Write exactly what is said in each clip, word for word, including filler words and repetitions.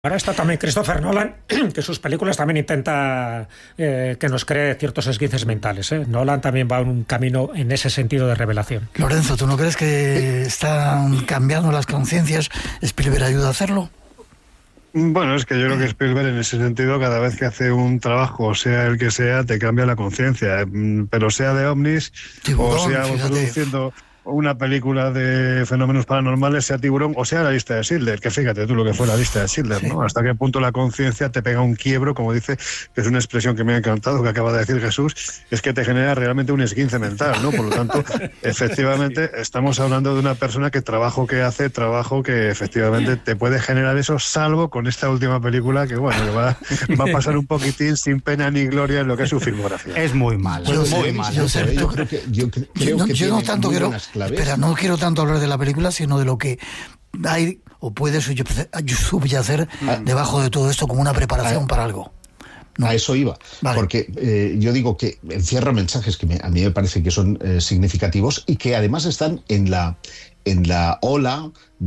Ahora está también Christopher Nolan, que sus películas también intenta eh, que nos cree ciertos esguinces mentales. ¿eh? Nolan también va en un camino en ese sentido de revelación. Lorenzo, ¿tú no crees que están cambiando las conciencias? ¿Spielberg ayuda a hacerlo? Bueno, es que yo creo que Spielberg en ese sentido, cada vez que hace un trabajo, sea el que sea, te cambia la conciencia. Pero sea de ovnis, Tiburón, o sea produciendo una película de fenómenos paranormales, sea Tiburón o sea la lista de Schindler, que fíjate tú lo que fue la lista de Schindler, sí. ¿no? Hasta qué punto la conciencia te pega un quiebro, como dice, que es una expresión que me ha encantado, que acaba de decir Jesús, es que te genera realmente un esguince mental, ¿no? Por lo tanto, efectivamente, estamos hablando de una persona que trabajo que hace, trabajo que efectivamente te puede generar eso, salvo con esta última película que, bueno, que va, va a pasar un poquitín sin pena ni gloria en lo que es su filmografía. Es muy mala, yo, es muy yo, mala. Yo, sé, yo creo que, yo, creo yo, que yo no tanto quiero... Espera, no quiero tanto hablar de la película, sino de lo que hay o puede subyacer ah. debajo de todo esto como una preparación ah. para algo. No. A eso iba, vale. porque eh, yo digo que encierra mensajes que me, a mí me parece que son eh, significativos y que además están en la, en la ola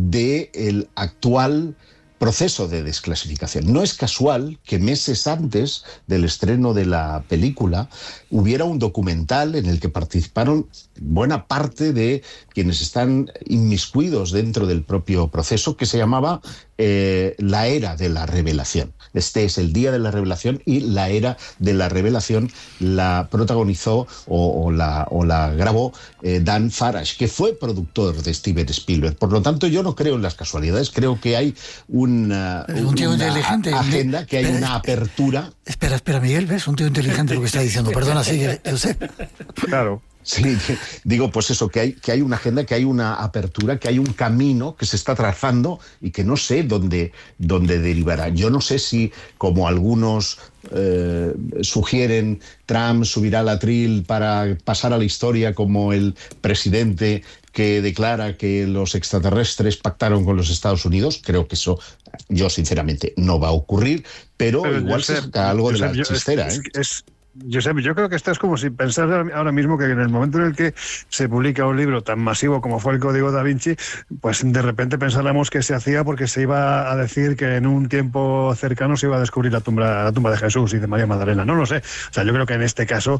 del actual proceso de desclasificación. No es casual que meses antes del estreno de la película hubiera un documental en el que participaron buena parte de quienes están inmiscuidos dentro del propio proceso, que se llamaba eh, La Era de la Revelación. Este es el Día de la Revelación y La Era de la Revelación la protagonizó o, o, la, o la grabó eh, Dan Farash, que fue productor de Steven Spielberg. Por lo tanto, yo no creo en las casualidades, creo que hay una, un tío una inteligente. agenda, que hay espera, una apertura. Espera, espera, Miguel, ¿ves? Un tío inteligente lo que está diciendo. Perdona, sigue, yo sé. Claro. Sí, digo, pues eso, que hay, que hay una agenda, que hay una apertura, que hay un camino que se está trazando y que no sé dónde, dónde derivará. Yo no sé si, como algunos eh, sugieren, Trump subirá al atril para pasar a la historia como el presidente que declara que los extraterrestres pactaron con los Estados Unidos. Creo que eso, yo sinceramente, no va a ocurrir, pero, pero igual sé, se saca algo Josep, de la chistera. Es, ¿eh? es, es... Josep, yo creo que esto es como si pensar ahora mismo que en el momento en el que se publica un libro tan masivo como fue el Código Da Vinci, pues de repente pensáramos que se hacía porque se iba a decir que en un tiempo cercano se iba a descubrir la tumba, la tumba de Jesús y de María Magdalena. No lo sé. O sea, yo creo que en este caso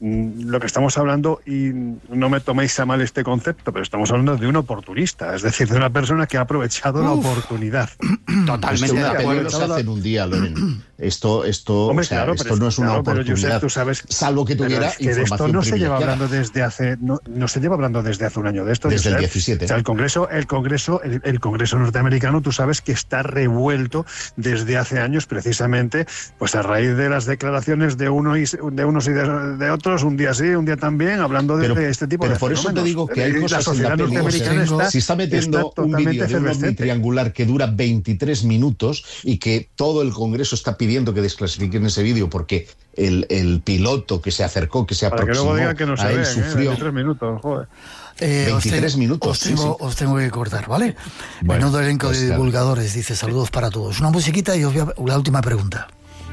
lo que estamos hablando, y no me toméis a mal este concepto, pero estamos hablando de un oportunista, es decir, de una persona que ha aprovechado Uf. la oportunidad. Totalmente. Una película no se hace en un día, Loren. Esto, esto, Hombre, o sea, claro, esto no es una claro, oportunidad. Pero, Josep, tú sabes, salvo que tuviera es que información de esto no se lleva hablando desde hace no, no se lleva hablando desde hace un año de esto. Desde Josep. el diecisiete. O sea, el Congreso, el Congreso, el, el Congreso norteamericano, tú sabes que está revuelto desde hace años, precisamente, pues a raíz de las declaraciones de uno y de unos y de, de otros, un día sí, un día también, hablando de, pero, de este tipo pero de por fenómenos. eso te digo que hay cosas la sociedad en la norteamericana está, si está metiendo está un vídeo de un ovni triangular que dura veintitrés minutos y que todo el Congreso está pidiendo que desclasifiquen ese vídeo porque el, el piloto que se acercó, que se Para aproximó que luego digan que no se a él ven, sufrió ¿eh? veintitrés minutos, joder. Eh, veintitrés os minutos. Os tengo, sí, sí. os tengo que cortar, ¿vale? Bueno, Menudo elenco pues de claro. divulgadores, dice saludos para todos. Una musiquita y os voy a la última pregunta.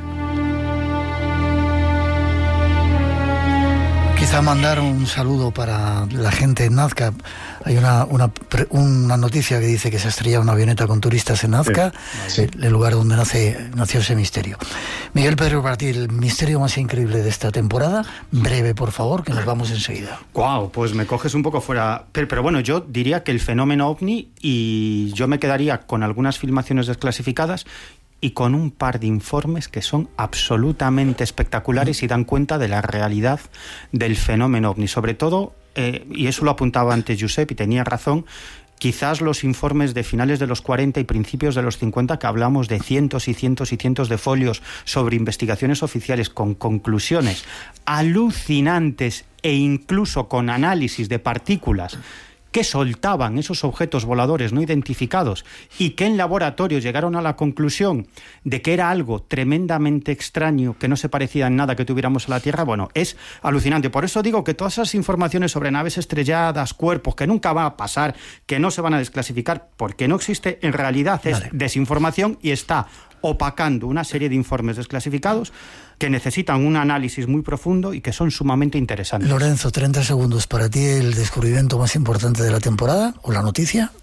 Quizá mandar un saludo para la gente en Nazca. Hay una, una, una noticia que dice que se ha estrellado una avioneta con turistas en Nazca, sí. el, el lugar donde nace, nació ese misterio. Miguel Pedro, para ti, el misterio más increíble de esta temporada, breve, por favor, que nos vamos enseguida. Guau, pues me coges un poco fuera. Pero, pero bueno, yo diría que el fenómeno ovni, y yo me quedaría con algunas filmaciones desclasificadas y con un par de informes que son absolutamente espectaculares y dan cuenta de la realidad del fenómeno ovni. Sobre todo, eh, y eso lo apuntaba antes Josep y tenía razón, quizás los informes de finales de los cuarenta y principios de los cincuenta, que hablamos de cientos y cientos y cientos de folios sobre investigaciones oficiales con conclusiones alucinantes e incluso con análisis de partículas que soltaban esos objetos voladores no identificados y que en laboratorio llegaron a la conclusión de que era algo tremendamente extraño, que no se parecía en nada que tuviéramos a la Tierra, bueno, es alucinante. Por eso digo que todas esas informaciones sobre naves estrelladas, cuerpos, que nunca va a pasar, que no se van a desclasificar, porque no existe, en realidad es vale. desinformación y está opacando una serie de informes desclasificados que necesitan un análisis muy profundo y que son sumamente interesantes. Lorenzo, treinta segundos. ¿Para ti el descubrimiento más importante de la temporada o la noticia?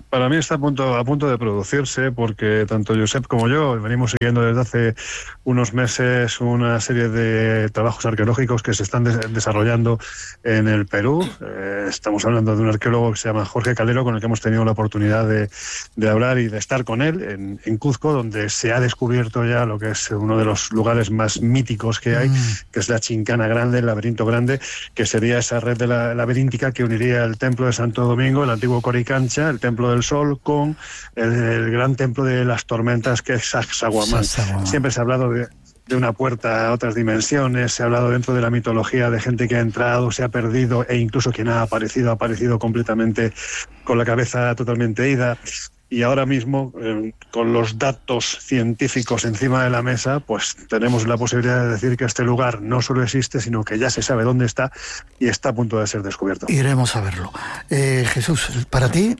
para mí está a punto, a punto de producirse, porque tanto Josep como yo venimos siguiendo desde hace unos meses una serie de trabajos arqueológicos que se están de- desarrollando en el Perú. Eh, estamos hablando de un arqueólogo que se llama Jorge Calero, con el que hemos tenido la oportunidad de, de hablar y de estar con él en, en Cuzco, donde se ha descubierto ya lo que es uno de los lugares más míticos que hay, mm. que es la Chincana Grande, el laberinto grande, que sería esa red de la laberíntica que uniría el templo de Santo Domingo, el antiguo Coricancha, el templo del Sol, con el, el gran templo de las tormentas, que es Sacsayhuamán. Siempre se ha hablado de de una puerta a otras dimensiones, se ha hablado dentro de la mitología de gente que ha entrado, se ha perdido, e incluso quien ha aparecido, ha aparecido completamente con la cabeza totalmente ida. Y ahora mismo, eh, con los datos científicos encima de la mesa, pues tenemos la posibilidad de decir que este lugar no solo existe, sino que ya se sabe dónde está y está a punto de ser descubierto. Iremos a verlo. Eh, Jesús, para ti,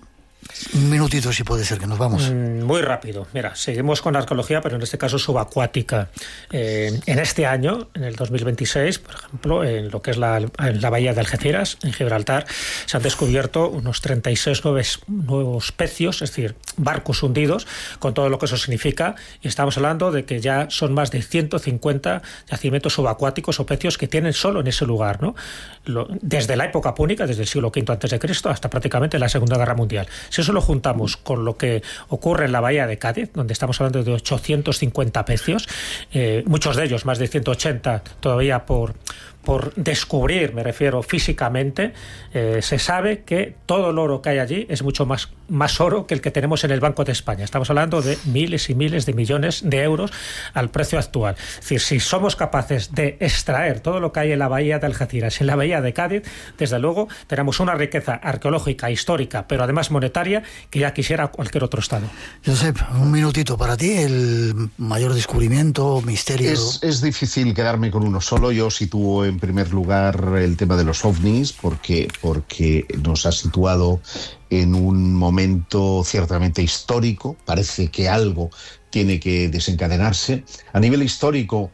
un minutito si puede ser, que nos vamos. Mm, muy rápido. Mira, seguimos con arqueología, pero en este caso subacuática. Eh, en este año, en el dos mil veintiséis, por ejemplo, en lo que es la, en la bahía de Algeciras, en Gibraltar, se han descubierto unos treinta y seis nuevos, nuevos pecios, es decir, barcos hundidos, con todo lo que eso significa. Y estamos hablando de que ya son más de ciento cincuenta yacimientos subacuáticos o pecios que tienen solo en ese lugar, ¿no? Lo, desde la época púnica, desde el siglo quinto antes de Cristo, hasta prácticamente la Segunda Guerra Mundial. Si eso lo juntamos con lo que ocurre en la bahía de Cádiz, donde estamos hablando de ochocientos cincuenta pecios, eh, muchos de ellos, más de ciento ochenta todavía por, por descubrir, me refiero físicamente, eh, se sabe que todo el oro que hay allí es mucho más, más oro que el que tenemos en el Banco de España. Estamos hablando de miles y miles de millones de euros al precio actual. Es decir, si somos capaces de extraer todo lo que hay en la bahía de Algeciras, en la bahía de Cádiz, desde luego tenemos una riqueza arqueológica, histórica, pero además monetaria, que ya quisiera cualquier otro estado. Josep, un minutito para ti, el mayor descubrimiento, misterio. Es, es difícil quedarme con uno solo. Yo sitúo en primer lugar el tema de los ovnis, porque, porque nos ha situado en un momento ciertamente histórico. Parece que algo tiene que desencadenarse. A nivel histórico,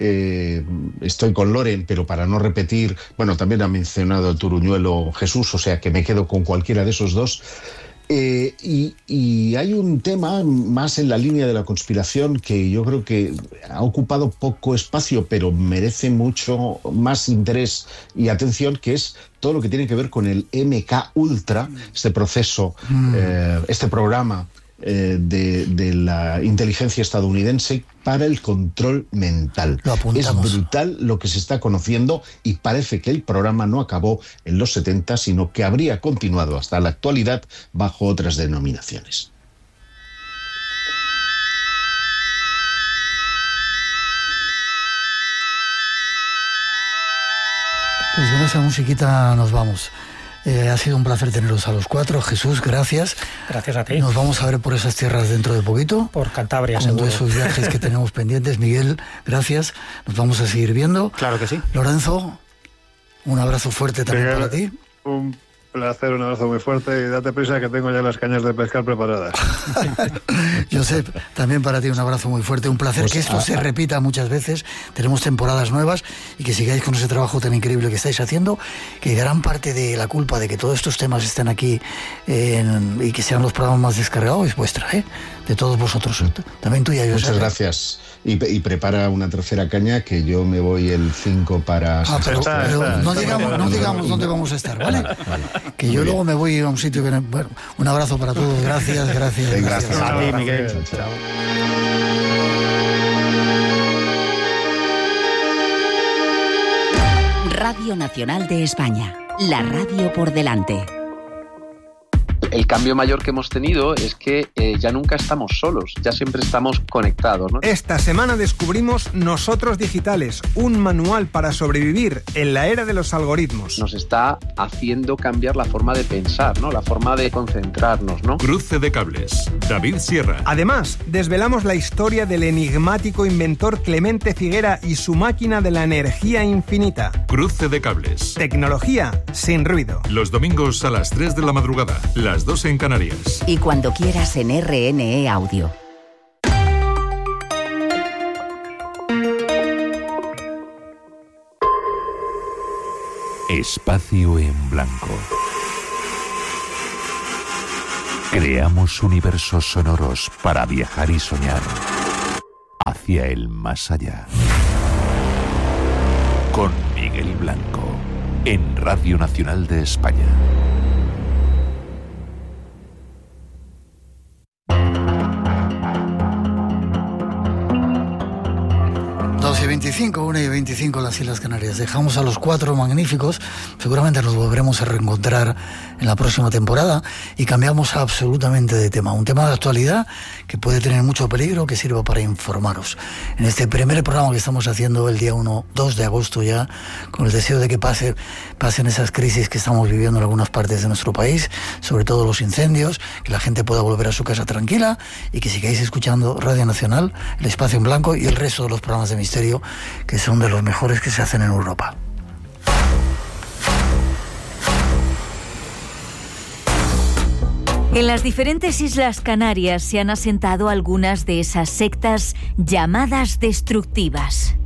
Eh, estoy con Loren, pero para no repetir, bueno, también ha mencionado el Turuñuelo Jesús, o sea que me quedo con cualquiera de esos dos. Eh, y, y hay un tema más en la línea de la conspiración que yo creo que ha ocupado poco espacio, pero merece mucho más interés y atención, que es todo lo que tiene que ver con el M K Ultra, este proceso, mm. eh, este programa eh, de, de la inteligencia estadounidense para el control mental. Es brutal lo que se está conociendo y parece que el programa no acabó en los setenta, sino que habría continuado hasta la actualidad bajo otras denominaciones. Pues con esa musiquita nos vamos. Eh, ha sido un placer teneros a los cuatro. Jesús, gracias. Gracias a ti. Nos vamos a ver por esas tierras dentro de poquito. Por Cantabria, con todos esos viajes que tenemos pendientes. Miguel, gracias. Nos vamos a seguir viendo. Claro que sí. Lorenzo, un abrazo fuerte también Miguel, para ti. Un placer, un abrazo muy fuerte y date prisa que tengo ya las cañas de pescar preparadas. Josep, también para ti un abrazo muy fuerte. Un placer pues, que esto ah, se repita muchas veces. Tenemos temporadas nuevas y que sigáis con ese trabajo tan increíble que estáis haciendo, que gran parte de la culpa de que todos estos temas estén aquí en, y que sean los programas más descargados es vuestra, ¿eh? De todos vosotros. También tuya, Josep. Muchas gracias. Y, y prepara una tercera caña, que yo me voy el cinco para... Ah, pero, está, pero está, no, está, digamos, está, no digamos dónde vamos a estar, ¿vale? Vale, vale. Que yo luego me voy a un sitio que... Bueno, un abrazo para todos. Gracias, gracias. Sí, gracias. gracias. A ti, Miguel. Chao, chao. Radio Nacional de España. La radio por delante. El cambio mayor que hemos tenido es que eh, ya nunca estamos solos, ya siempre estamos conectados, ¿no? Esta semana descubrimos Nosotros Digitales, un manual para sobrevivir en la era de los algoritmos. Nos está haciendo cambiar la forma de pensar, ¿no? La forma de concentrarnos, ¿no? Cruce de cables, David Sierra. Además, desvelamos la historia del enigmático inventor Clemente Figuera y su máquina de la energía infinita. Cruce de cables. Tecnología sin ruido. Los domingos a las tres de la madrugada, las dos en Canarias. Y cuando quieras en R N E Audio. Espacio en blanco. Creamos universos sonoros para viajar y soñar hacia el más allá. Con Miguel Blanco, en Radio Nacional de España. dos y veinticinco, una y veinticinco en las Islas Canarias. Dejamos a los cuatro magníficos. Seguramente nos volveremos a reencontrar en la próxima temporada y cambiamos absolutamente de tema. Un tema de actualidad que puede tener mucho peligro, que sirva para informaros. En este primer programa que estamos haciendo el día uno, dos de agosto ya, con el deseo de que pase, pasen esas crisis que estamos viviendo en algunas partes de nuestro país, sobre todo los incendios, que la gente pueda volver a su casa tranquila y que sigáis escuchando Radio Nacional, El Espacio en Blanco y el resto de los programas de misterio que son de los mejores que se hacen en Europa. En las diferentes Islas Canarias se han asentado algunas de esas sectas llamadas destructivas.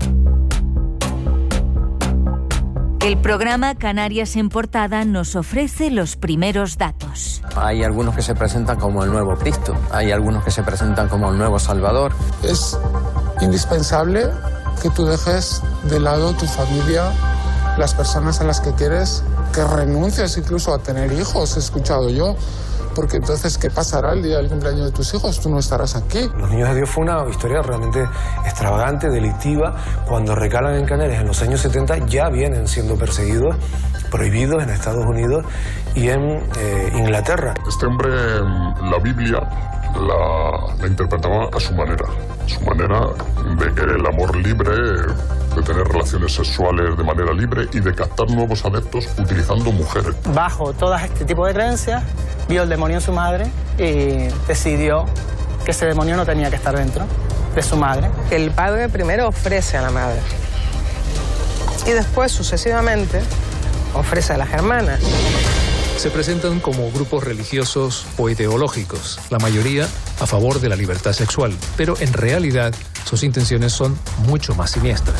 El programa Canarias en Portada nos ofrece los primeros datos. Hay algunos que se presentan como el nuevo Cristo, hay algunos que se presentan como el nuevo Salvador. Es indispensable que tú dejes de lado tu familia, las personas a las que quieres, que renuncies incluso a tener hijos, he escuchado yo, porque entonces, ¿qué pasará el día del cumpleaños de tus hijos? Tú no estarás aquí. Los Niños de Dios fue una historia realmente extravagante, delictiva. Cuando recalan en Canarias en los años setenta ya vienen siendo perseguidos, prohibidos en Estados Unidos y en eh, Inglaterra. Este hombre, la Biblia la, la interpretaba a su manera, a su manera de querer el amor libre, de tener relaciones sexuales de manera libre y de captar nuevos adeptos utilizando mujeres. Bajo todo este tipo de creencias, vio el demonio en su madre y decidió que ese demonio no tenía que estar dentro de su madre. El padre primero ofrece a la madre y después, sucesivamente, ofrece a las hermanas. Se presentan como grupos religiosos o ideológicos, la mayoría a favor de la libertad sexual, pero en realidad sus intenciones son mucho más siniestras.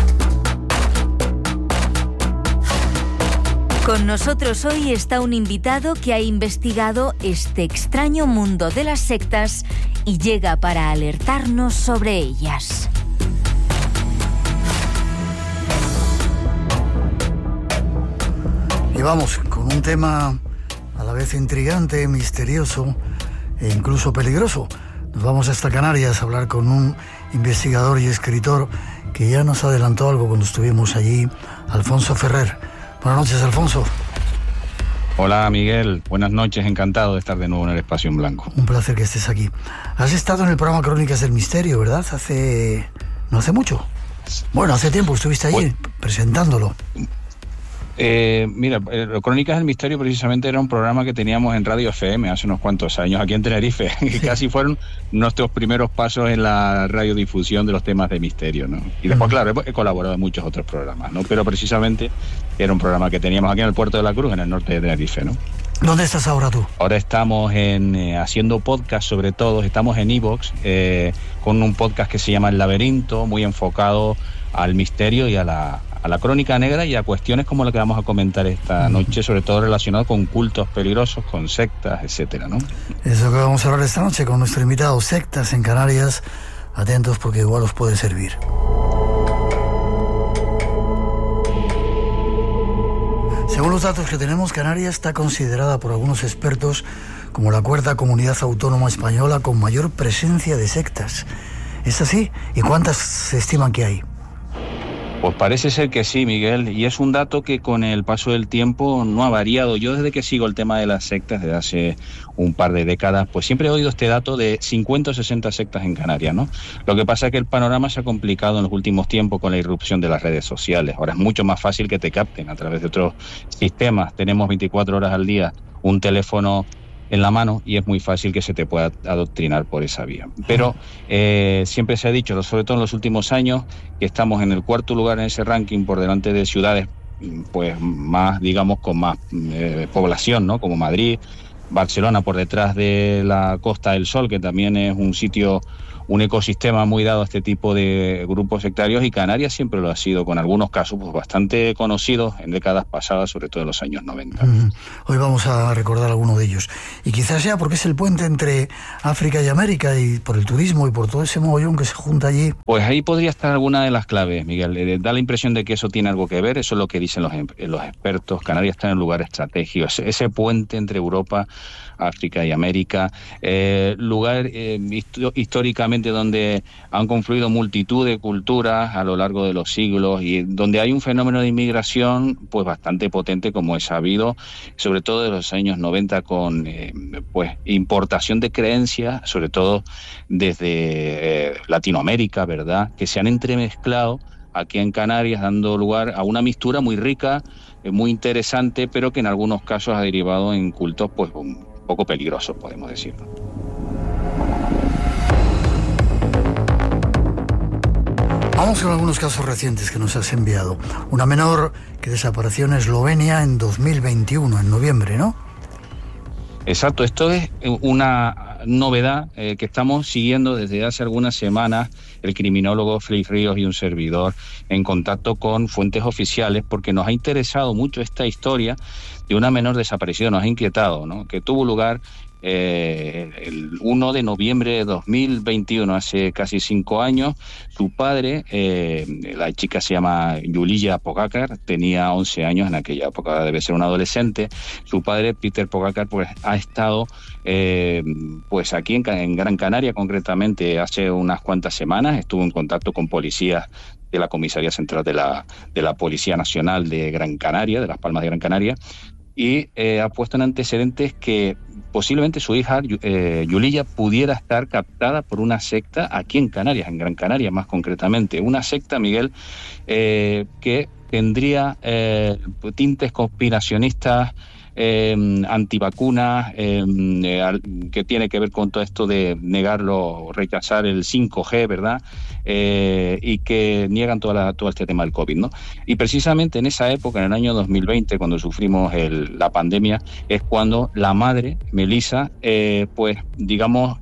Con nosotros hoy está un invitado que ha investigado este extraño mundo de las sectas y llega para alertarnos sobre ellas. Y vamos con un tema a la vez intrigante, misterioso e incluso peligroso. Nos vamos hasta Canarias a hablar con un investigador y escritor que ya nos adelantó algo cuando estuvimos allí, Alfonso Ferrer. Buenas noches, Alfonso. Hola, Miguel. Buenas noches. Encantado de estar de nuevo en el Espacio en Blanco. Un placer que estés aquí. Has estado en el programa Crónicas del Misterio, ¿verdad? Hace... no hace mucho. Bueno, hace tiempo estuviste allí pues... presentándolo. Eh, mira, Crónicas del Misterio precisamente era un programa que teníamos en Radio F M hace unos cuantos años aquí en Tenerife, que casi fueron nuestros primeros pasos en la radiodifusión de los temas de misterio, ¿no? Y después, claro, he, he colaborado en muchos otros programas, ¿no? Pero precisamente era un programa que teníamos aquí en el Puerto de la Cruz, en el norte de Tenerife, ¿no? ¿Dónde estás ahora tú? Ahora estamos en, eh, haciendo podcast, sobre todo, estamos en iVoox, eh, con un podcast que se llama El Laberinto, muy enfocado al misterio y a la, a la crónica negra y a cuestiones como la que vamos a comentar esta noche, sobre todo relacionado con cultos peligrosos, con sectas, etcétera, ¿no? Eso que vamos a hablar esta noche con nuestro invitado, sectas en Canarias. Atentos porque igual os puede servir. Según los datos que tenemos, Canarias está considerada por algunos expertos como la cuarta comunidad autónoma española con mayor presencia de sectas. ¿Es así? ¿Y cuántas se estiman que hay? Pues parece ser que sí, Miguel, y es un dato que con el paso del tiempo no ha variado. Yo desde que sigo el tema de las sectas, desde hace un par de décadas, pues siempre he oído este dato de cincuenta o sesenta sectas en Canarias, ¿no? Lo que pasa es que el panorama se ha complicado en los últimos tiempos con la irrupción de las redes sociales. Ahora es mucho más fácil que te capten a través de otros sistemas. Tenemos veinticuatro horas al día un teléfono en la mano y es muy fácil que se te pueda adoctrinar por esa vía. Pero eh, siempre se ha dicho, sobre todo en los últimos años, que estamos en el cuarto lugar en ese ranking por delante de ciudades pues más, digamos, con más eh, población, ¿no? Como Madrid, Barcelona por detrás de la Costa del Sol, que también es un sitio, un ecosistema muy dado a este tipo de grupos sectarios, y Canarias siempre lo ha sido, con algunos casos pues, bastante conocidos en décadas pasadas, sobre todo en los años noventa. Uh-huh. Hoy vamos a recordar alguno de ellos. Y quizás sea porque es el puente entre África y América, y por el turismo y por todo ese mogollón que se junta allí. Pues ahí podría estar alguna de las claves, Miguel. Eh, da la impresión de que eso tiene algo que ver, eso es lo que dicen los, los expertos. Canarias está en un lugar estratégico, ese, ese puente entre Europa, África y América, eh, lugar eh, históricamente donde han confluido multitud de culturas a lo largo de los siglos, y donde hay un fenómeno de inmigración pues bastante potente, como es sabido, sobre todo de los años noventa, con eh, pues importación de creencias, sobre todo desde eh, Latinoamérica, ¿verdad?, que se han entremezclado aquí en Canarias, dando lugar a una mixtura muy rica, eh, muy interesante, pero que en algunos casos ha derivado en cultos pues un poco peligrosos, podemos decirlo. Vamos con algunos casos recientes que nos has enviado. Una menor que desapareció en Eslovenia en dos mil veintiuno, en noviembre, ¿no? Exacto, esto es una novedad eh, que estamos siguiendo desde hace algunas semanas, el criminólogo Félix Ríos y un servidor, en contacto con fuentes oficiales, porque nos ha interesado mucho esta historia de una menor desaparecida, nos ha inquietado, ¿no?, que tuvo lugar eh, el primero de noviembre de dos mil veintiuno, hace casi cinco años. Su padre, eh, la chica se llama Yulia Pogačar, tenía once años en aquella época, debe ser un adolescente. Su padre, Peter Pogačar, pues ha estado eh, pues aquí en, en Gran Canaria, concretamente hace unas cuantas semanas. Estuvo en contacto con policías de la Comisaría Central de la, de la Policía Nacional de Gran Canaria, de Las Palmas de Gran Canaria, y eh, ha puesto en antecedentes que posiblemente su hija, eh, Yulia, pudiera estar captada por una secta aquí en Canarias, en Gran Canaria más concretamente. Una secta, Miguel, eh, que tendría eh, tintes conspiracionistas, eh, antivacunas, eh, eh, que tiene que ver con todo esto de negarlo o rechazar el cinco G, ¿verdad? Eh, y que niegan toda la, todo este tema del COVID, ¿no? Y precisamente en esa época, en el año dos mil veinte, cuando sufrimos el, la pandemia, es cuando la madre, Melissa, eh, pues digamos,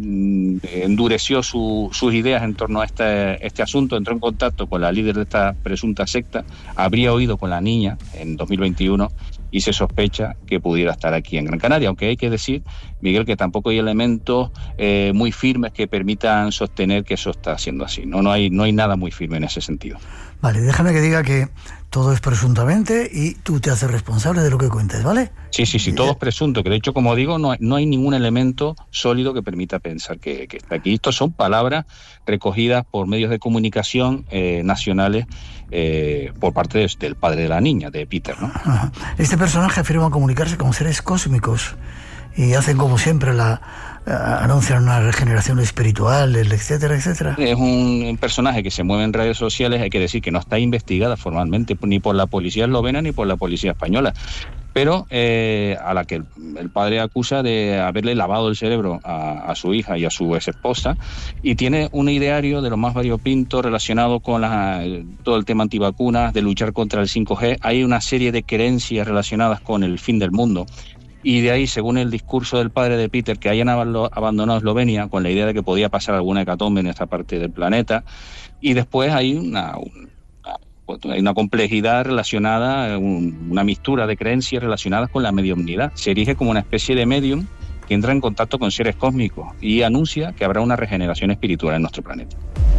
endureció su, sus ideas en torno a este, este asunto, entró en contacto con la líder de esta presunta secta, habría oído con la niña en dos mil veintiuno, y se sospecha que pudiera estar aquí en Gran Canaria, aunque hay que decir, Miguel, que tampoco hay elementos eh, muy firmes que permitan sostener que eso está siendo así. No, no hay, no hay nada muy firme en ese sentido. Vale, déjame que diga que todo es presuntamente y tú te haces responsable de lo que cuentes, ¿vale? Sí, sí, sí, todo es presunto, que de hecho, como digo, no, no hay ningún elemento sólido que permita pensar que, que está aquí. Estos son palabras recogidas por medios de comunicación eh, nacionales eh, por parte de, del padre de la niña, de Peter, ¿no? Ajá. Este personaje afirma comunicarse con seres cósmicos y hacen como siempre la... anuncian una regeneración espiritual, etcétera, etcétera. Es un personaje que se mueve en redes sociales, hay que decir que no está investigada formalmente ni por la policía eslovena ni por la policía española, pero eh, a la que el, el padre acusa de haberle lavado el cerebro a, a su hija y a su ex esposa, y tiene un ideario de lo más variopinto relacionado con la, todo el tema antivacunas, de luchar contra el cinco G. Hay una serie de creencias relacionadas con el fin del mundo. Y de ahí, según el discurso del padre de Peter, que hayan abandonado Eslovenia con la idea de que podía pasar alguna hecatombe en esta parte del planeta. Y después hay una, una, hay una complejidad relacionada, un, una mixtura de creencias relacionadas con la mediumnidad. Se erige como una especie de medium que entra en contacto con seres cósmicos y anuncia que habrá una regeneración espiritual en nuestro planeta.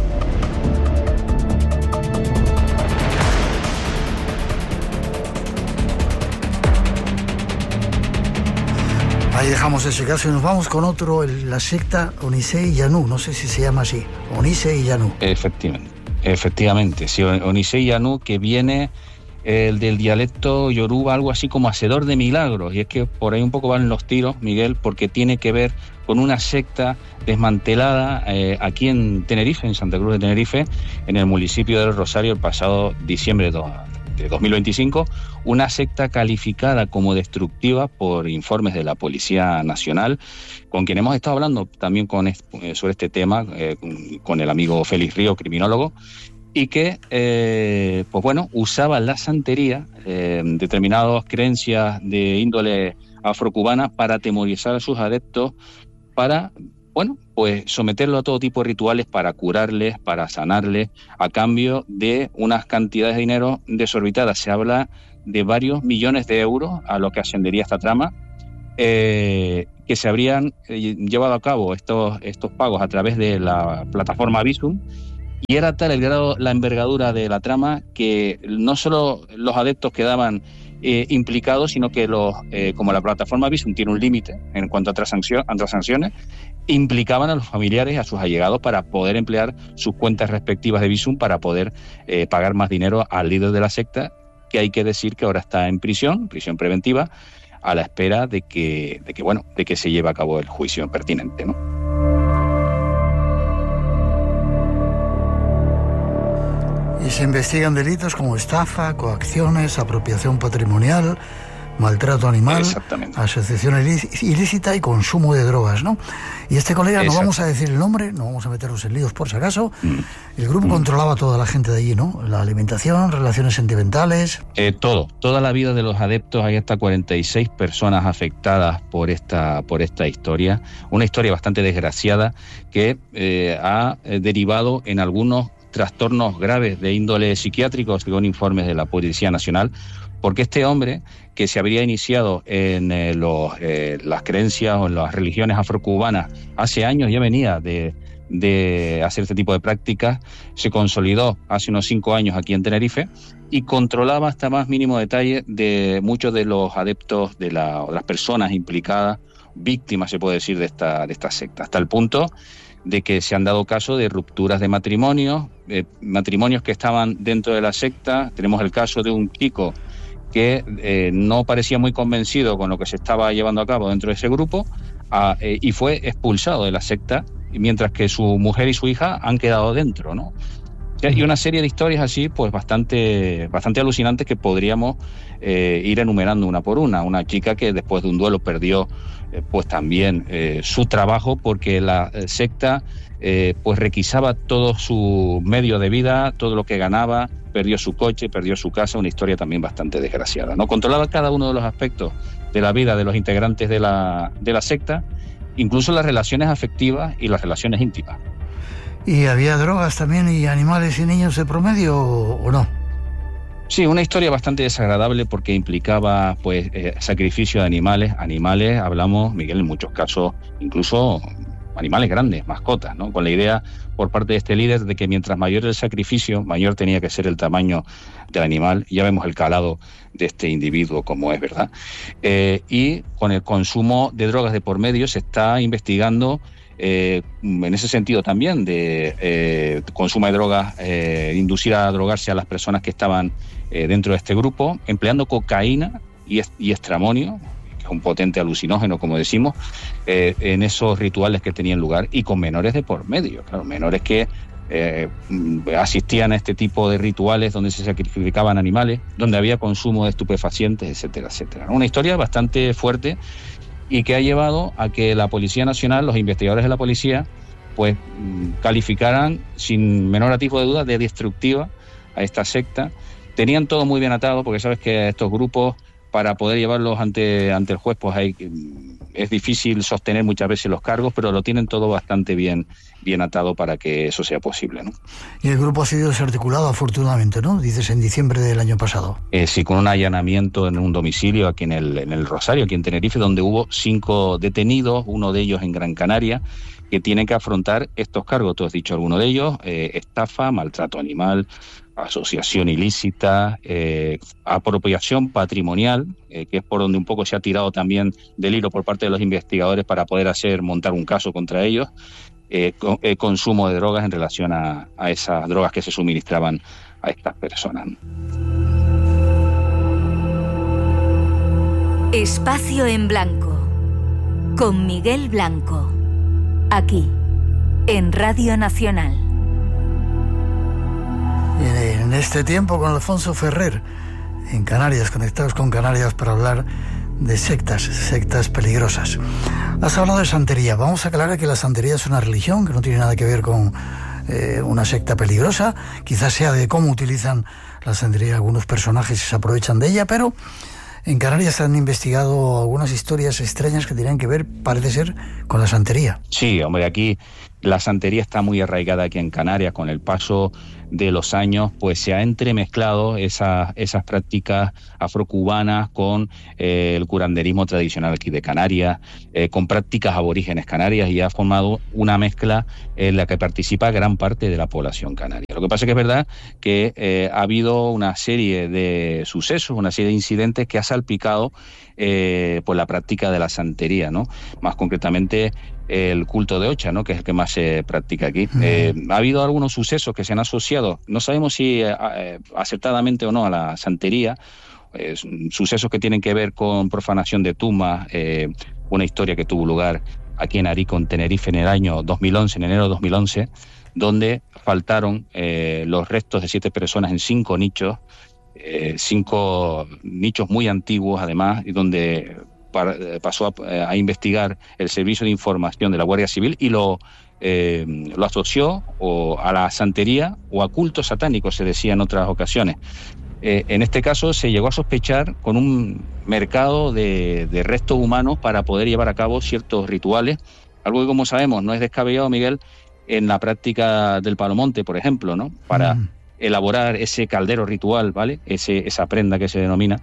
Ahí dejamos ese caso y nos vamos con otro, el, la secta Onisei Yanu, no sé si se llama así, Onisei Yanu. Efectivamente, efectivamente, sí, Onisei Yanu, que viene eh, del dialecto yoruba, algo así como hacedor de milagros, y es que por ahí un poco van los tiros, Miguel, porque tiene que ver con una secta desmantelada eh, aquí en Tenerife, en Santa Cruz de Tenerife, en el municipio del Rosario, el pasado diciembre de de dos mil veinticinco, una secta calificada como destructiva por informes de la Policía Nacional, con quien hemos estado hablando también con este, sobre este tema, eh, con el amigo Félix Ríos, criminólogo, y que, eh, pues bueno, usaba la santería, eh, determinadas creencias de índole afrocubanas para atemorizar a sus adeptos, para, bueno, pues someterlo a todo tipo de rituales para curarles, para sanarles, a cambio de unas cantidades de dinero desorbitadas. Se habla de varios millones de euros a lo que ascendería esta trama, eh, que se habrían eh, llevado a cabo estos, estos pagos a través de la plataforma Bizum, y era tal el grado, la envergadura de la trama, que no solo los adeptos quedaban eh, implicados, sino que los, eh, como la plataforma Bizum tiene un límite en cuanto a transacciones, implicaban a los familiares y a sus allegados para poder emplear sus cuentas respectivas de Bizum para poder eh, pagar más dinero al líder de la secta, que hay que decir que ahora está en prisión, prisión preventiva, a la espera de que, de que, bueno, de que se lleve a cabo el juicio pertinente, ¿no? Y se investigan delitos como estafa, coacciones, apropiación patrimonial, maltrato animal, asociación ilícita y consumo de drogas, ¿no? Y este colega, no vamos a decir el nombre, no vamos a meternos en líos por si acaso, mm. el grupo mm. controlaba a toda la gente de allí, ¿no? La alimentación, relaciones sentimentales... Eh, todo, toda la vida de los adeptos. Hay hasta cuarenta y seis personas afectadas por esta, por esta historia, una historia bastante desgraciada que eh, ha eh, derivado en algunos trastornos graves de índole psiquiátrico, según informes de la Policía Nacional, porque este hombre, que se habría iniciado en eh, los, eh, las creencias o en las religiones afrocubanas hace años, ya venía de, de hacer este tipo de prácticas, se consolidó hace unos cinco años aquí en Tenerife y controlaba hasta más mínimo detalle de muchos de los adeptos, de, la, de las personas implicadas, víctimas, se puede decir, de esta, de esta secta, hasta el punto de que se han dado caso de rupturas de matrimonios, eh, matrimonios que estaban dentro de la secta. Tenemos el caso de un chico que eh, no parecía muy convencido con lo que se estaba llevando a cabo dentro de ese grupo a, eh, y fue expulsado de la secta, mientras que su mujer y su hija han quedado dentro, ¿no? Y una serie de historias así, pues bastante, bastante alucinantes, que podríamos eh, ir enumerando una por una. Una chica que después de un duelo perdió eh, pues también eh, su trabajo, porque la secta eh, pues requisaba todo su medio de vida, todo lo que ganaba, perdió su coche, perdió su casa, una historia también bastante desgraciada, ¿no? Controlaba cada uno de los aspectos de la vida de los integrantes de la, de la secta, incluso las relaciones afectivas y las relaciones íntimas. ¿Y había drogas también y animales y niños de promedio o no? Sí, una historia bastante desagradable, porque implicaba pues eh, sacrificio de animales. Animales, hablamos, Miguel, en muchos casos, incluso animales grandes, mascotas, ¿no? Con la idea por parte de este líder de que mientras mayor el sacrificio, mayor tenía que ser el tamaño del animal. Ya vemos el calado de este individuo como es, ¿verdad? Eh, y con el consumo de drogas de por medio se está investigando Eh, en ese sentido también de eh, consumo de drogas, eh, inducir a drogarse a las personas que estaban eh, dentro de este grupo, empleando cocaína y, y estramonio, que es un potente alucinógeno, como decimos, eh, en esos rituales que tenían lugar, y con menores de por medio, claro, menores que eh, asistían a este tipo de rituales donde se sacrificaban animales, donde había consumo de estupefacientes, etcétera, etcétera. Una historia bastante fuerte, y que ha llevado a que la Policía Nacional, los investigadores de la policía, pues calificaran sin menor atisbo de duda de destructiva a esta secta. Tenían todo muy bien atado, porque sabes que estos grupos, para poder llevarlos ante, ante el juez, pues hay, es difícil sostener muchas veces los cargos, pero lo tienen todo bastante bien, bien atado para que eso sea posible, ¿no? Y el grupo ha sido desarticulado, afortunadamente, ¿no? Dices, en diciembre del año pasado. Eh, sí, con un allanamiento en un domicilio aquí en el, en el Rosario, aquí en Tenerife, donde hubo cinco detenidos, uno de ellos en Gran Canaria, que tienen que afrontar estos cargos. Tú has dicho alguno de ellos, eh, estafa, maltrato animal, asociación ilícita, eh, apropiación patrimonial, eh, que es por donde un poco se ha tirado también del hilo por parte de los investigadores para poder hacer montar un caso contra ellos, eh, con, eh, consumo de drogas en relación a, a esas drogas que se suministraban a estas personas. Espacio en Blanco, con Miguel Blanco, aquí, en Radio Nacional. En este tiempo con Alfonso Ferrer, en Canarias, conectados con Canarias para hablar de sectas, sectas peligrosas. Has hablado de santería. Vamos a aclarar que la santería es una religión que no tiene nada que ver con eh, una secta peligrosa. Quizás sea de cómo utilizan la santería algunos personajes y se aprovechan de ella, pero En Canarias han investigado algunas historias extrañas que tenían que ver, parece ser, con la santería. Sí, hombre, aquí la santería está muy arraigada aquí en Canarias. Con el paso de los años, pues se ha entremezclado esa, esas prácticas afrocubanas con eh, el curanderismo tradicional aquí de Canarias, eh, con prácticas aborígenes canarias, y ha formado una mezcla en la que participa gran parte de la población canaria. Lo que pasa es que es verdad que eh, ha habido una serie de sucesos, una serie de incidentes que ha salpicado eh, pues la práctica de la santería, ¿no? Más concretamente el culto de Ocha, ¿no?, que es el que más se practica aquí. Uh-huh. Eh, ha habido algunos sucesos que se han asociado, no sabemos si eh, acertadamente o no, a la santería, eh, sucesos que tienen que ver con profanación de tumbas, eh, una historia que tuvo lugar aquí en Arico, en Tenerife, en el año dos mil once, en enero de dos mil once, donde faltaron eh, los restos de siete personas en cinco nichos, eh, cinco nichos muy antiguos además, y donde pasó a, a investigar el Servicio de Información de la Guardia Civil y lo, eh, lo asoció o a la santería o a culto satánico, se decía en otras ocasiones. Eh, en este caso se llegó a sospechar con un mercado de, de restos humanos para poder llevar a cabo ciertos rituales, algo que, como sabemos, no es descabellado, Miguel, en la práctica del palomonte, por ejemplo, ¿no? Para mm. elaborar ese caldero ritual, ¿vale? Ese, esa prenda que se denomina.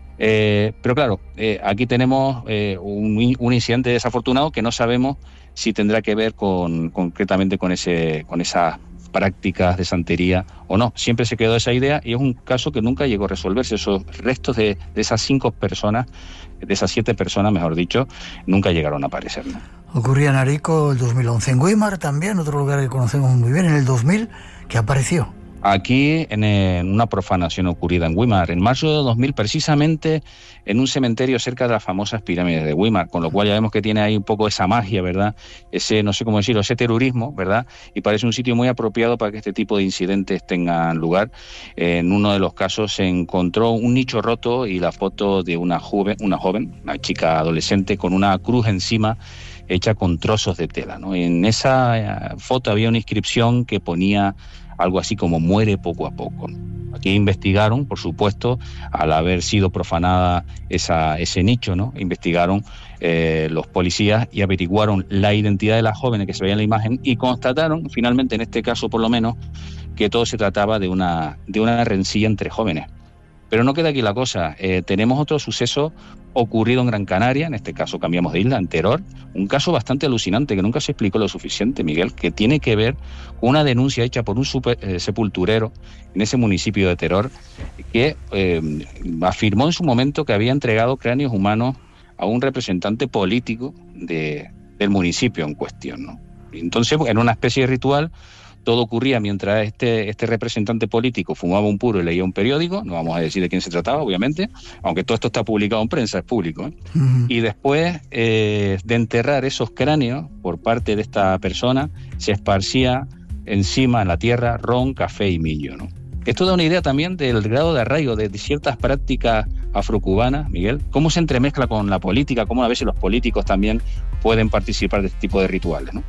Eh, pero claro, eh, aquí tenemos eh, un, un incidente desafortunado que no sabemos si tendrá que ver con, concretamente con, ese, con esas prácticas de santería o no. Siempre se quedó esa idea y es un caso que nunca llegó a resolverse. Esos restos de, de esas cinco personas, de esas siete personas, mejor dicho, nunca llegaron a aparecer, ¿no? Ocurría en Arico el dos mil once. En Güímar también, otro lugar que conocemos muy bien, en el dos mil, que apareció. Aquí, en, en una profanación ocurrida en Güímar, en marzo de dos mil, precisamente en un cementerio cerca de las famosas pirámides de Güímar, con lo cual ya vemos que tiene ahí un poco esa magia, ¿verdad? Ese, no sé cómo decirlo, ese terrorismo, ¿verdad? Y parece un sitio muy apropiado para que este tipo de incidentes tengan lugar. En uno de los casos se encontró un nicho roto y la foto de una joven, una joven, una chica adolescente con una cruz encima, hecha con trozos de tela, ¿no? En esa foto había una inscripción que ponía algo así como muere poco a poco. Aquí investigaron, por supuesto, al haber sido profanada esa, ese nicho, ¿no? Investigaron eh, los policías y averiguaron la identidad de las jóvenes que se veía en la imagen y constataron, finalmente, en este caso por lo menos, que todo se trataba de una, de una rencilla entre jóvenes. Pero no queda aquí la cosa. Eh, tenemos otro suceso ocurrido en Gran Canaria, en este caso cambiamos de isla, en Teror, un caso bastante alucinante que nunca se explicó lo suficiente, Miguel, que tiene que ver con una denuncia hecha por un super, eh, sepulturero en ese municipio de Teror, que eh, afirmó en su momento que había entregado cráneos humanos a un representante político de, del municipio en cuestión, ¿no? Entonces, en una especie de ritual, todo ocurría mientras este, este representante político fumaba un puro y leía un periódico, no vamos a decir de quién se trataba, obviamente, aunque todo esto está publicado en prensa, es público, ¿eh? Uh-huh. Y después eh, de enterrar esos cráneos por parte de esta persona, se esparcía encima en la tierra ron, café y millo, ¿no? Esto da una idea también del grado de arraigo de ciertas prácticas afrocubanas, Miguel, cómo se entremezcla con la política, cómo a veces los políticos también pueden participar de este tipo de rituales, ¿no?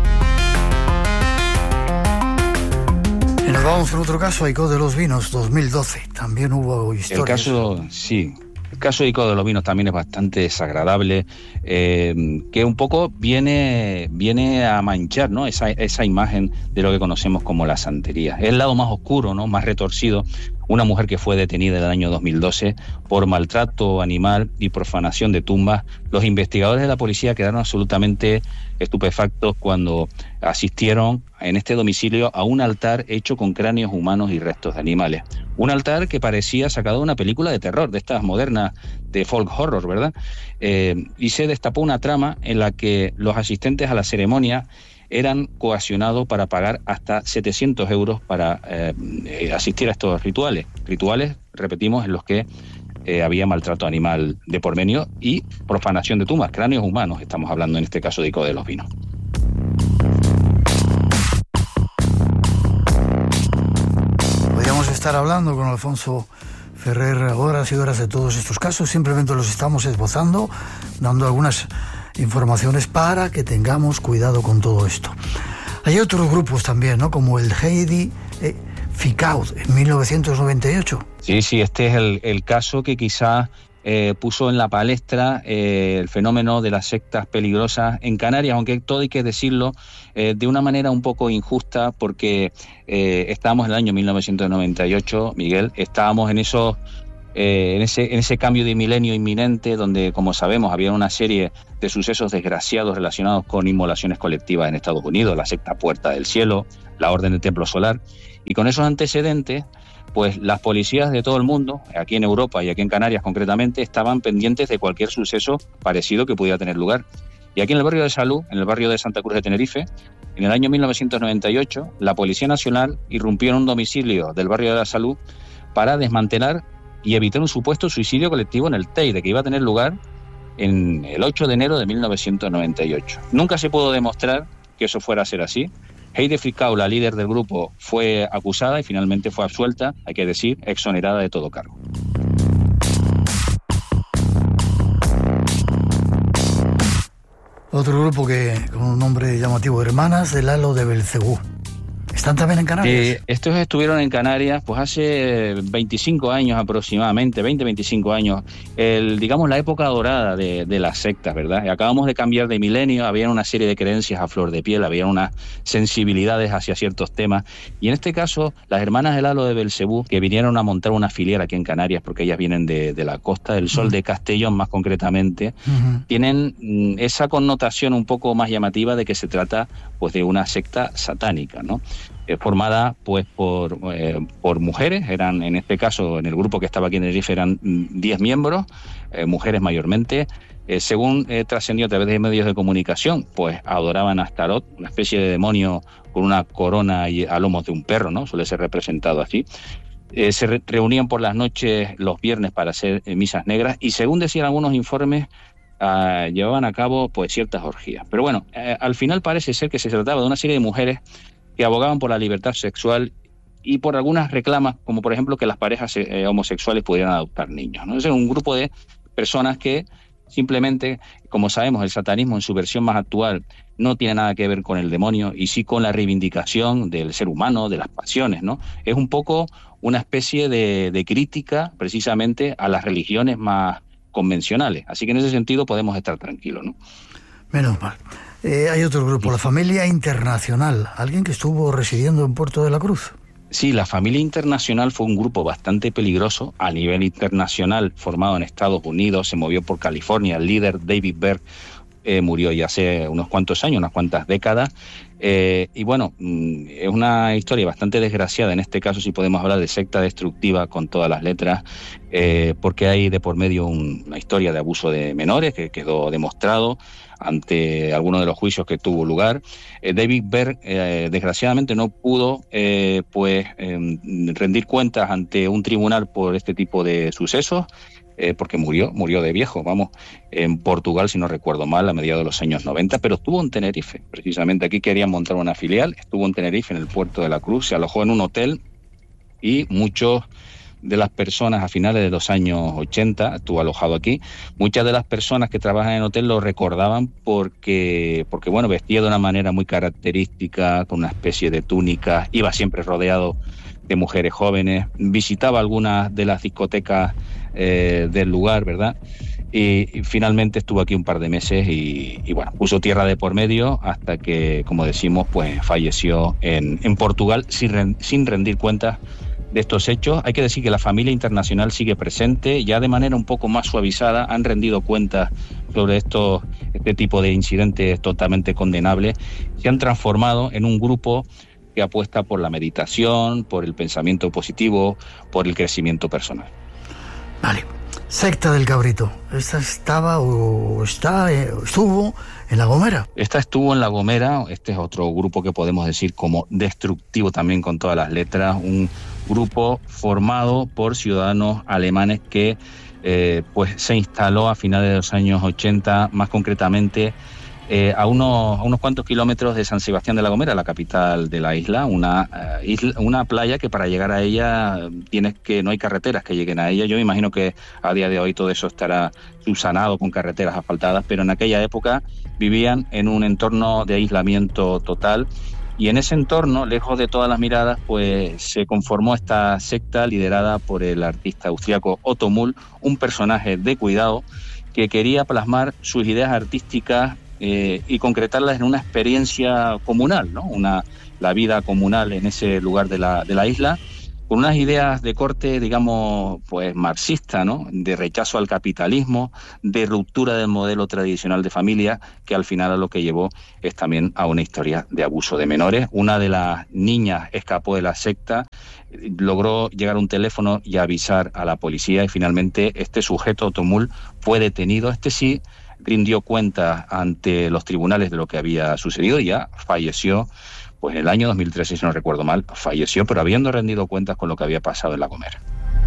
Y nos vamos con otro caso, Aico de los Vinos, dos mil doce. También hubo historias. El caso, sí. El caso de Aico de los Vinos también es bastante desagradable, eh, que un poco viene, viene a manchar, ¿no? esa, esa imagen de lo que conocemos como la santería. Es el lado más oscuro, ¿no? Más retorcido. Una mujer que fue detenida en el año dos mil doce por maltrato animal y profanación de tumbas. Los investigadores de la policía quedaron absolutamente estupefactos cuando asistieron en este domicilio a un altar hecho con cráneos humanos y restos de animales. Un altar que parecía sacado de una película de terror, de estas modernas de folk horror, ¿verdad? Eh, y se destapó una trama en la que los asistentes a la ceremonia eran coaccionados para pagar hasta setecientos euros para eh, asistir a estos rituales. Rituales, repetimos, en los que eh, había maltrato animal de por medio y profanación de tumbas, cráneos humanos, estamos hablando en este caso de Aico de los Vinos. Podríamos estar hablando con Alfonso Ferrer horas y horas de todos estos casos, simplemente los estamos esbozando, dando algunas informaciones para que tengamos cuidado con todo esto. Hay otros grupos también, ¿no? Como el Heidi eh, Ficaud en mil novecientos noventa y ocho. Sí, sí, este es el, el caso que quizás eh, puso en la palestra eh, el fenómeno de las sectas peligrosas en Canarias, aunque todo hay que decirlo eh, de una manera un poco injusta, porque eh, estábamos en el año mil novecientos noventa y ocho, Miguel, estábamos en esos Eh, en, ese, en ese cambio de milenio inminente, donde, como sabemos, había una serie de sucesos desgraciados relacionados con inmolaciones colectivas en Estados Unidos, la secta Puerta del Cielo, la Orden del Templo Solar, y con esos antecedentes, pues las policías de todo el mundo, aquí en Europa y aquí en Canarias concretamente, estaban pendientes de cualquier suceso parecido que pudiera tener lugar. Y aquí en el barrio de Salou, en el barrio de Santa Cruz de Tenerife, en el año mil novecientos noventa y ocho, la Policía Nacional irrumpió en un domicilio del barrio de Salou para desmantelar y evitar un supuesto suicidio colectivo en el Teide, que iba a tener lugar en el ocho de enero de mil novecientos noventa y ocho. Nunca se pudo demostrar que eso fuera a ser así. Heide Fricau, la líder del grupo, fue acusada y finalmente fue absuelta, hay que decir, exonerada de todo cargo. Otro grupo que con un nombre llamativo, Hermanas del Halo de Belcebú. ¿Están también en Canarias? Eh, estos estuvieron en Canarias pues hace veinticinco años aproximadamente, veinte, veinticinco años, el, digamos la época dorada de, de las sectas, ¿verdad? Y acabamos de cambiar de milenio, había una serie de creencias a flor de piel, había unas sensibilidades hacia ciertos temas, y en este caso las hermanas del Halo de Belcebú, que vinieron a montar una filial aquí en Canarias, porque ellas vienen de, de la Costa del Sol, uh-huh. de Castellón más concretamente, uh-huh. tienen mm, esa connotación un poco más llamativa de que se trata pues de una secta satánica, ¿no? Formada pues por, eh, por mujeres, eran en este caso, en el grupo que estaba aquí en Tenerife, eran diez miembros, eh, mujeres mayormente. Eh, según eh, trascendió a través de medios de comunicación, pues adoraban a Astaroth, una especie de demonio con una corona y a lomos de un perro, ¿no? Suele ser representado así. Eh, se re- reunían por las noches los viernes para hacer eh, misas negras y, según decían algunos informes, Uh, llevaban a cabo pues ciertas orgías. Pero bueno, eh, al final parece ser que se trataba de una serie de mujeres que abogaban por la libertad sexual y por algunas reclamas, como por ejemplo que las parejas eh, homosexuales pudieran adoptar niños, ¿no? Es un grupo de personas que simplemente, como sabemos, el satanismo en su versión más actual no tiene nada que ver con el demonio y sí con la reivindicación del ser humano, de las pasiones, ¿no? Es un poco una especie de, de crítica precisamente a las religiones más convencionales. Así que en ese sentido podemos estar tranquilos, ¿no? Menos mal. Eh, hay otro grupo, la Familia Internacional, alguien que estuvo residiendo en Puerto de la Cruz. Sí, la Familia Internacional fue un grupo bastante peligroso a nivel internacional, formado en Estados Unidos, se movió por California. El líder, David Berg, eh, murió ya hace unos cuantos años, unas cuantas décadas. Eh, y bueno, es una historia bastante desgraciada, en este caso sí podemos hablar de secta destructiva con todas las letras, eh, porque hay de por medio un, una historia de abuso de menores que quedó demostrado ante algunos de los juicios que tuvo lugar. Eh, David Berg, eh, desgraciadamente, no pudo eh, pues eh, rendir cuentas ante un tribunal por este tipo de sucesos, eh, porque murió, murió de viejo, vamos, en Portugal, si no recuerdo mal, a mediados de los años noventa, pero estuvo en Tenerife, precisamente aquí querían montar una filial, estuvo en Tenerife, en el Puerto de la Cruz, se alojó en un hotel y muchos de las personas a finales de los años ochenta, estuvo alojado aquí, muchas de las personas que trabajan en el hotel lo recordaban porque, porque bueno, vestía de una manera muy característica, con una especie de túnica, iba siempre rodeado de mujeres jóvenes, visitaba algunas de las discotecas eh, del lugar, ¿verdad? Y, y finalmente estuvo aquí un par de meses y, y bueno, puso tierra de por medio hasta que, como decimos, pues falleció en, en Portugal sin, sin rendir cuentas de estos hechos. Hay que decir que la Familia Internacional sigue presente, ya de manera un poco más suavizada, han rendido cuentas sobre estos, este tipo de incidentes totalmente condenables, se han transformado en un grupo que apuesta por la meditación, por el pensamiento positivo, por el crecimiento personal. Vale. Secta del Cabrito. ¿Esta estaba o está, eh, estuvo en La Gomera? Esta estuvo en La Gomera. Este es otro grupo que podemos decir como destructivo también con todas las letras. Un grupo formado por ciudadanos alemanes que eh, pues se instaló a finales de los años ochenta, más concretamente Eh, a, unos, a unos cuantos kilómetros de San Sebastián de la Gomera, la capital de la isla, una, uh, isla, una playa que para llegar a ella tienes que no hay carreteras que lleguen a ella. Yo me imagino que a día de hoy todo eso estará subsanado con carreteras asfaltadas, pero en aquella época vivían en un entorno de aislamiento total Y en ese entorno, lejos de todas las miradas, pues se conformó esta secta liderada por el artista austríaco Otto Mull, un personaje de cuidado que quería plasmar sus ideas artísticas eh, y concretarlas en una experiencia comunal, ¿no? Una, la vida comunal en ese lugar de la, de la isla, con unas ideas de corte, digamos, pues marxista, ¿no? De rechazo al capitalismo, de ruptura del modelo tradicional de familia, que al final a lo que llevó es también a una historia de abuso de menores. Una de las niñas escapó de la secta, logró llegar a un teléfono y avisar a la policía, y finalmente este sujeto, Otto Mull, fue detenido. Este sí rindió cuenta ante los tribunales de lo que había sucedido y ya falleció. Pues en el año dos mil trece, si no recuerdo mal, falleció, pero habiendo rendido cuentas con lo que había pasado en La Gomera.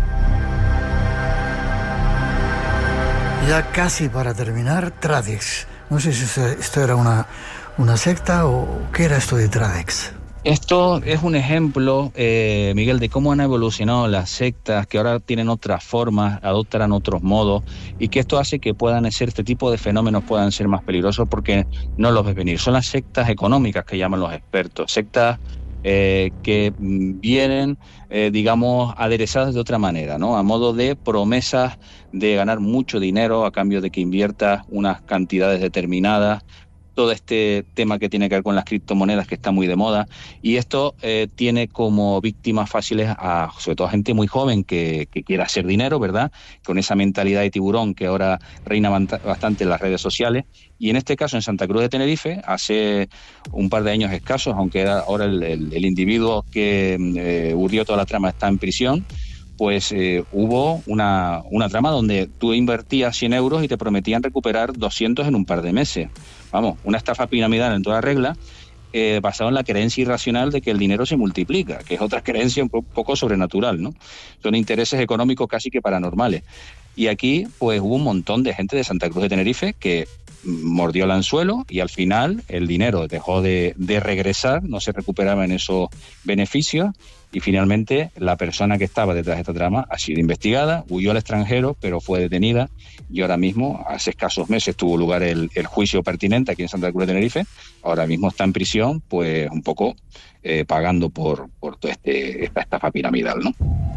Ya casi para terminar, Tradex. No sé si esto era una, una secta o qué era esto de Tradex. Esto es un ejemplo, eh, Miguel, de cómo han evolucionado las sectas, que ahora tienen otras formas, adoptan otros modos, y que esto hace que puedan ser, este tipo de fenómenos puedan ser más peligrosos porque no los ves venir. Son las sectas económicas que llaman los expertos, sectas eh, que vienen, eh, digamos, aderezadas de otra manera, ¿no? A modo de promesas de ganar mucho dinero a cambio de que inviertas unas cantidades determinadas. Todo este tema que tiene que ver con las criptomonedas, que está muy de moda, y esto eh, tiene como víctimas fáciles a, sobre todo, a gente muy joven que, que quiere hacer dinero, ¿verdad?, con esa mentalidad de tiburón que ahora reina bastante en las redes sociales. Y en este caso, en Santa Cruz de Tenerife, hace un par de años escasos, aunque ahora el, el, el individuo que eh, urdió toda la trama está en prisión, pues eh, hubo una, una trama donde tú invertías cien euros y te prometían recuperar doscientos en un par de meses. Vamos, una estafa piramidal en toda regla, eh, basada en la creencia irracional de que el dinero se multiplica, que es otra creencia un poco sobrenatural, ¿no? Son intereses económicos casi que paranormales. Y aquí, pues hubo un montón de gente de Santa Cruz de Tenerife que mordió el anzuelo y al final el dinero dejó de, de regresar, no se recuperaba en esos beneficios, y finalmente la persona que estaba detrás de esta trama ha sido investigada, huyó al extranjero, pero fue detenida, y ahora mismo, hace escasos meses, tuvo lugar el, el juicio pertinente aquí en Santa Cruz de Tenerife. Ahora mismo está en prisión, pues un poco eh, pagando por, por toda este, esta estafa piramidal, ¿no?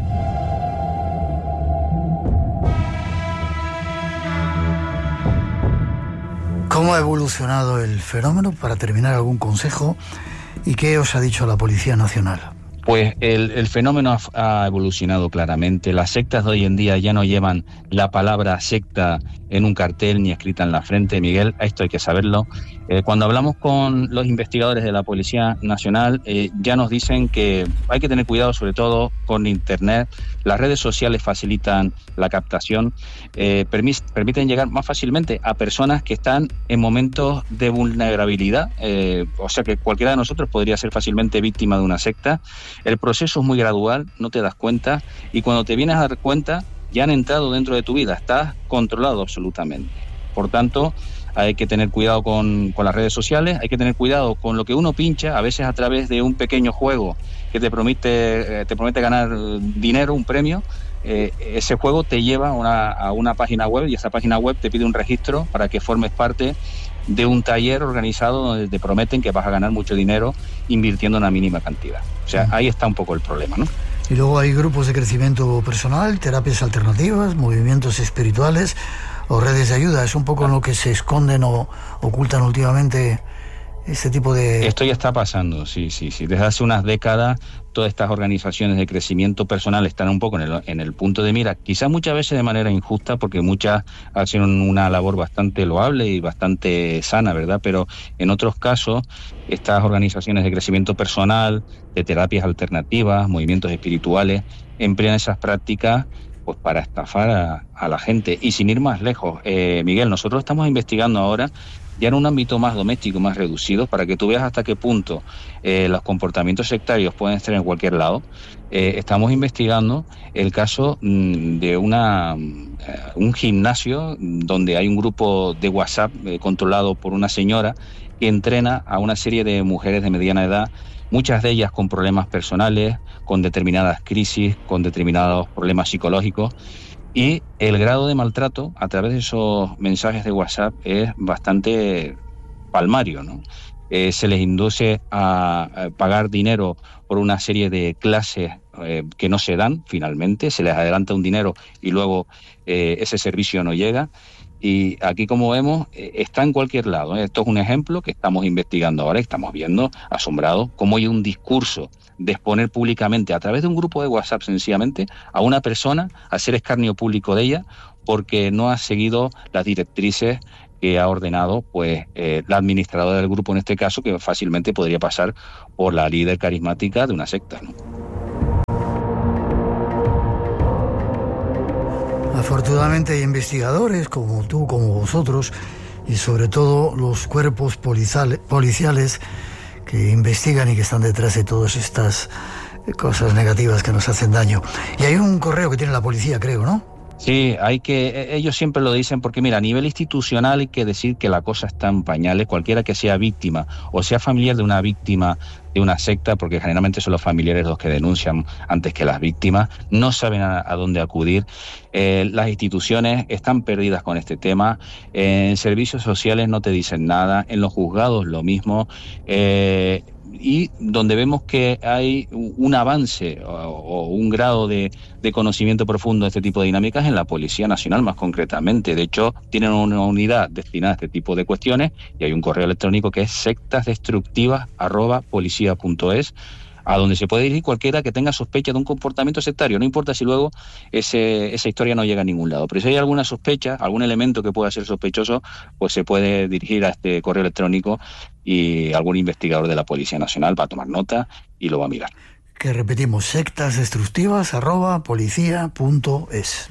¿Cómo ha evolucionado el fenómeno? Para terminar, algún consejo. ¿Y qué os ha dicho la Policía Nacional? Pues el, el fenómeno ha, ha evolucionado claramente. Las sectas de hoy en día ya no llevan la palabra secta en un cartel ni escrita en la frente, Miguel, esto hay que saberlo. Eh, cuando hablamos con los investigadores de la Policía Nacional, eh, ya nos dicen que hay que tener cuidado sobre todo con Internet. Las redes sociales facilitan la captación, eh, permis, permiten llegar más fácilmente a personas que están en momentos de vulnerabilidad, eh, o sea que cualquiera de nosotros podría ser fácilmente víctima de una secta. El proceso es muy gradual, no te das cuenta, y cuando te vienes a dar cuenta, ya han entrado dentro de tu vida, estás controlado absolutamente. Por tanto, hay que tener cuidado con, con las redes sociales, hay que tener cuidado con lo que uno pincha, a veces a través de un pequeño juego que te promete, te promete ganar dinero, un premio. Eh, ese juego te lleva una, a una página web, y esa página web te pide un registro para que formes parte de un taller organizado donde te prometen que vas a ganar mucho dinero invirtiendo una mínima cantidad. O sea, ahí está un poco el problema, ¿no? Y luego hay grupos de crecimiento personal, terapias alternativas, movimientos espirituales o redes de ayuda. Es un poco en lo que se esconden o ocultan últimamente este tipo de... Esto ya está pasando, sí, sí, sí. Desde hace unas décadas todas estas organizaciones de crecimiento personal están un poco en el, en el punto de mira, quizás muchas veces de manera injusta, porque muchas hacen una labor bastante loable y bastante sana, ¿verdad? Pero en otros casos, estas organizaciones de crecimiento personal, de terapias alternativas, movimientos espirituales, emplean esas prácticas pues para estafar a, a la gente. Y sin ir más lejos, eh, Miguel, nosotros estamos investigando ahora ya en un ámbito más doméstico, más reducido, para que tú veas hasta qué punto eh, los comportamientos sectarios pueden estar en cualquier lado. Eh, estamos investigando el caso mmm, de una eh, un gimnasio donde hay un grupo de WhatsApp eh, controlado por una señora que entrena a una serie de mujeres de mediana edad, muchas de ellas con problemas personales, con determinadas crisis, con determinados problemas psicológicos. Y el grado de maltrato a través de esos mensajes de WhatsApp es bastante palmario, ¿no? eh, se les induce a, a pagar dinero por una serie de clases eh, que no se dan finalmente, se les adelanta un dinero y luego eh, ese servicio no llega. Y aquí, como vemos, eh, está en cualquier lado, ¿eh? Esto es un ejemplo que estamos investigando ahora, estamos viendo, asombrados, cómo hay un discurso de exponer públicamente, a través de un grupo de WhatsApp sencillamente, a una persona, hacer escarnio público de ella, porque no ha seguido las directrices que ha ordenado pues eh, la administradora del grupo, en este caso, que fácilmente podría pasar por la líder carismática de una secta, ¿no? Afortunadamente hay investigadores como tú, como vosotros, y sobre todo los cuerpos policiales que investigan y que están detrás de todas estas cosas negativas que nos hacen daño. Y hay un correo que tiene la policía, creo, ¿no? Sí, hay que, ellos siempre lo dicen porque mira, a nivel institucional hay que decir que la cosa está en pañales, cualquiera que sea víctima o sea familiar de una víctima de una secta, porque generalmente son los familiares los que denuncian antes que las víctimas, no saben a, a dónde acudir. Eh, las instituciones están perdidas con este tema, eh, en servicios sociales no te dicen nada, en los juzgados lo mismo, eh, y donde vemos que hay un avance o, o un grado de, de conocimiento profundo de este tipo de dinámicas en la Policía Nacional más concretamente. De hecho, tienen una unidad destinada a este tipo de cuestiones y hay un correo electrónico que es sectasdestructivas arroba policía punto es, a donde se puede dirigir cualquiera que tenga sospecha de un comportamiento sectario, no importa si luego ese, esa historia no llega a ningún lado, pero si hay alguna sospecha, algún elemento que pueda ser sospechoso, pues se puede dirigir a este correo electrónico y algún investigador de la Policía Nacional va a tomar nota y lo va a mirar. Que repetimos, sectasdestructivas arroba policía punto es.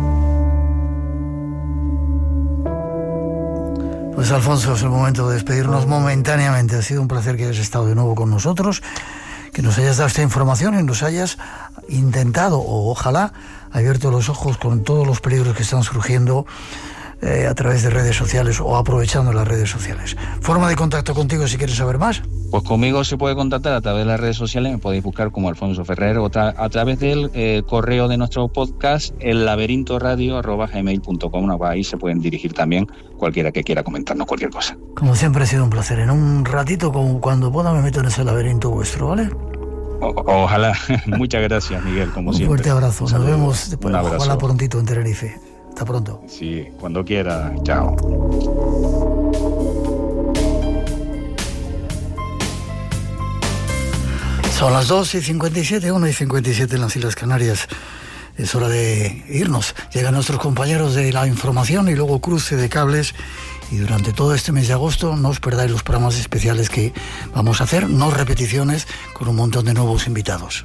Pues Alfonso, es el momento de despedirnos momentáneamente. Ha sido un placer que hayas estado de nuevo con nosotros, que nos hayas dado esta información y nos hayas intentado, o ojalá, abierto los ojos con todos los peligros que están surgiendo eh, a través de redes sociales o aprovechando las redes sociales. Forma de contacto contigo si quieres saber más. Pues conmigo se puede contactar a través de las redes sociales, me podéis buscar como Alfonso Ferrer, o tra- a través del eh, correo de nuestro podcast, el laberinto radio arroba gmail punto com. Ahí se pueden dirigir también cualquiera que quiera comentarnos cualquier cosa. Como siempre ha sido un placer. En un ratito, como cuando pueda, me meto en ese laberinto vuestro, ¿vale? O- ojalá. Muchas gracias, Miguel, como un siempre. Un fuerte abrazo. Nos vemos un abrazo. Ojalá prontito en Tenerife. Hasta pronto. Sí, cuando quiera. Chao. Son las dos y cincuenta y siete, una y cincuenta y siete en las Islas Canarias. Es hora de irnos. Llegan nuestros compañeros de la información y luego cruce de cables. Y durante todo este mes de agosto no os perdáis los programas especiales que vamos a hacer, no repeticiones, con un montón de nuevos invitados.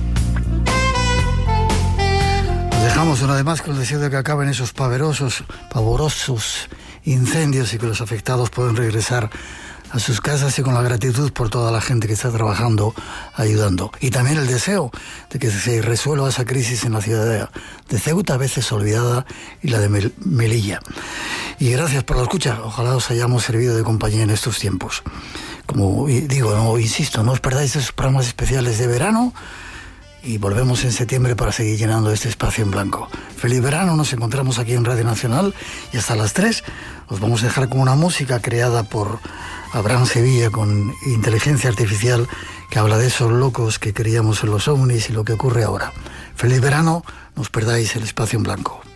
Nos dejamos una vez más con el deseo de que acaben esos pavorosos, pavorosos incendios y que los afectados puedan regresar a sus casas, y con la gratitud por toda la gente que está trabajando, ayudando. Y también el deseo de que se resuelva esa crisis en la ciudad de, de Ceuta, a veces olvidada, y la de Mel- Melilla. Y gracias por la escucha. Ojalá os hayamos servido de compañía en estos tiempos. Como digo, no, insisto, no os perdáis esos programas especiales de verano, y volvemos en septiembre para seguir llenando este espacio en blanco. Feliz verano, nos encontramos aquí en Radio Nacional y hasta las tres os vamos a dejar con una música creada por Abraham Sevilla con inteligencia artificial, que habla de esos locos que creíamos en los ovnis y lo que ocurre ahora. Feliz verano, no os perdáis el espacio en blanco.